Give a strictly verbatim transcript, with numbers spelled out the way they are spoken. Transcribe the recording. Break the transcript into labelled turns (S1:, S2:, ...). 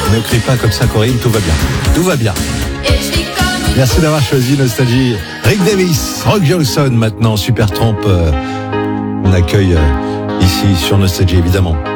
S1: Ne crie pas comme ça, Corinne, tout va bien. Tout va bien. Merci d'avoir choisi Nostalgie. Rick Davis, Rock Johnson maintenant, Supertramp. Euh, on accueille euh, ici sur Nostalgie, évidemment.